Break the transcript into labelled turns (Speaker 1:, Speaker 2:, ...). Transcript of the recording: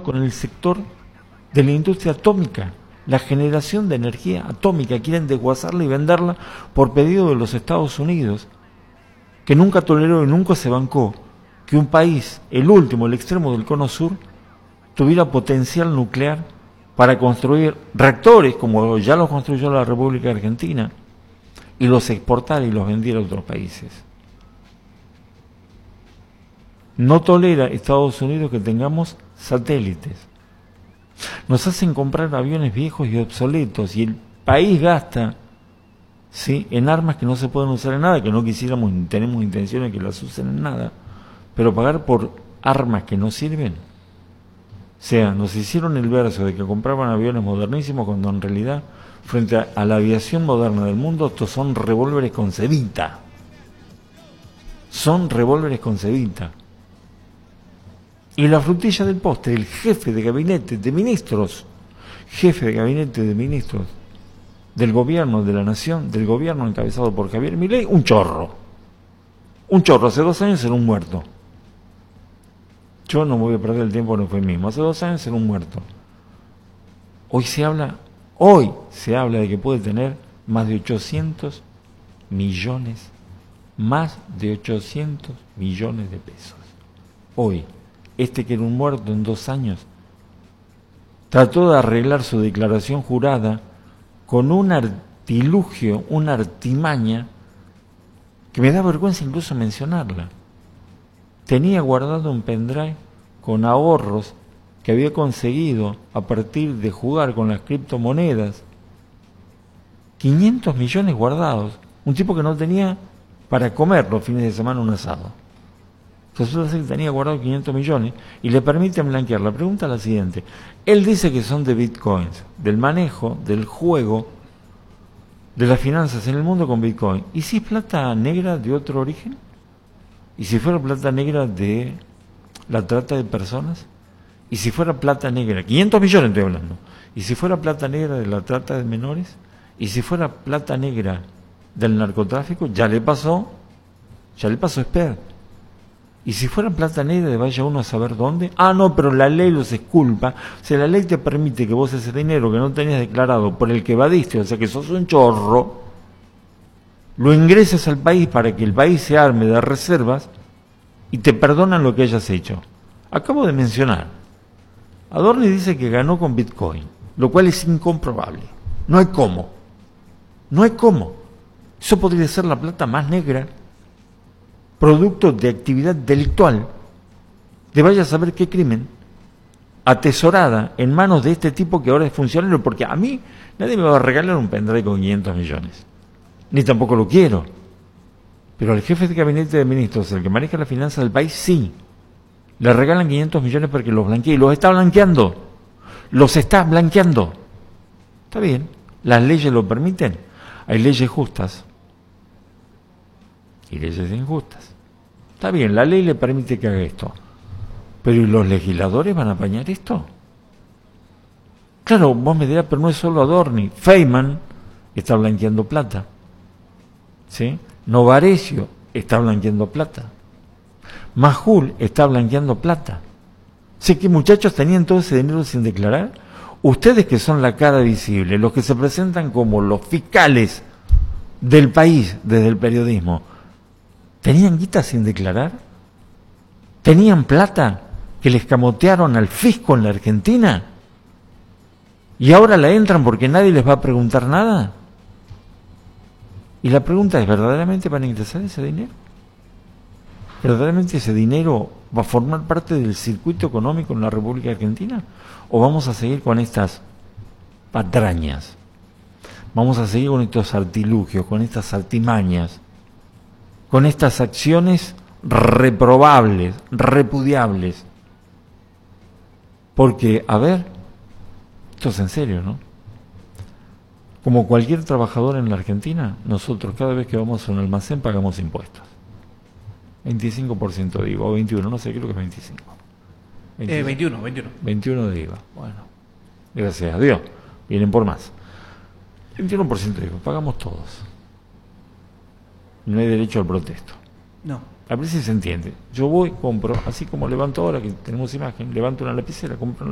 Speaker 1: vinculado con el sector de la industria atómica, la generación de energía atómica. Quieren desguazarla y venderla por pedido de los Estados Unidos, que nunca toleró y nunca se bancó que un país, el último, el extremo del cono sur, tuviera potencial nuclear para construir reactores, como ya los construyó la República Argentina, y los exportara y los vendiera a otros países. No tolera Estados Unidos que tengamos satélites. Nos hacen comprar aviones viejos y obsoletos, y el país gasta, ¿sí?, en armas que no se pueden usar en nada, que no quisiéramos, ni tenemos intenciones de que las usen en nada, pero pagar por armas que no sirven. O sea, nos hicieron el verso de que compraban aviones modernísimos, cuando en realidad, frente a la aviación moderna del mundo, estos son revólveres con cevita. Son revólveres con cevita. Y la frutilla del postre, el jefe de gabinete de ministros, del gobierno de la nación, del gobierno encabezado por Javier Milei, un chorro. Hace 2 años era un muerto. Yo no me voy a perder el tiempo en el mismo. Hace 2 años era un muerto. Hoy se habla de que puede tener más de 800 millones de pesos. Hoy, que era un muerto en 2 años, trató de arreglar su declaración jurada con un artilugio, una artimaña, que me da vergüenza incluso mencionarla. Tenía guardado un pendrive con ahorros que había conseguido a partir de jugar con las criptomonedas. 500 millones guardados. Un tipo que no tenía para comer los fines de semana un asado. Resulta ser que tenía guardado 500 millones y le permiten blanquear. La pregunta es la siguiente. Él dice que son de bitcoins, del manejo, del juego, de las finanzas en el mundo con bitcoin. ¿Y si es plata negra de otro origen? ¿Y si fuera plata negra de la trata de personas? ¿Y si fuera plata negra? 500 millones estoy hablando. ¿Y si fuera plata negra de la trata de menores? ¿Y si fuera plata negra del narcotráfico? Ya le pasó Esper. ¿Y si fuera plata negra de vaya uno a saber dónde? Ah, no, pero la ley los exculpa. O sea, la ley te permite que vos ese dinero que no tenías declarado, por el que evadiste, o sea que sos un chorro, lo ingresas al país para que el país se arme de reservas y te perdonan lo que hayas hecho. Acabo de mencionar, Adorni dice que ganó con Bitcoin, lo cual es incomprobable. No hay cómo. Eso podría ser la plata más negra, producto de actividad delictual, de vaya a saber qué crimen, atesorada en manos de este tipo que ahora es funcionario, porque a mí nadie me va a regalar un pendrive con 500 millones. Ni tampoco lo quiero. Pero al jefe de gabinete de ministros, el que maneja la finanza del país, sí. Le regalan 500 millones para que los blanquee. Y los está blanqueando. Está bien. Las leyes lo permiten. Hay leyes justas y leyes injustas. Está bien, la ley le permite que haga esto. Pero ¿y los legisladores van a apañar esto? Claro, vos me dirás, pero no es solo Adorni. Feynman está blanqueando plata. ¿Sí? Novarecio está blanqueando plata. Majul está blanqueando plata. Sé que muchachos tenían todo ese dinero sin declarar. Ustedes que son la cara visible, los que se presentan como los fiscales del país desde el periodismo, ¿tenían guita sin declarar? ¿Tenían plata que les camotearon al fisco en la Argentina? ¿Y ahora la entran porque nadie les va a preguntar nada? Y la pregunta es, ¿verdaderamente van a ingresar ese dinero? ¿Verdaderamente ese dinero va a formar parte del circuito económico en la República Argentina? ¿O vamos a seguir con estas patrañas? ¿Vamos a seguir con estos artilugios, con estas artimañas, con estas acciones reprobables, repudiables? Porque, a ver, esto es en serio, ¿no? Como cualquier trabajador en la Argentina, nosotros cada vez que vamos a un almacén pagamos impuestos. 25% de IVA, o 21, no sé, creo que es 25.
Speaker 2: 21.
Speaker 1: 21 de IVA, bueno, gracias a Dios, vienen por más. 21% de IVA, pagamos todos. No hay derecho al protesto.
Speaker 2: No.
Speaker 1: A ver si se entiende. Yo voy, compro, así como levanto ahora, que tenemos imagen, levanto una lapicera, compro una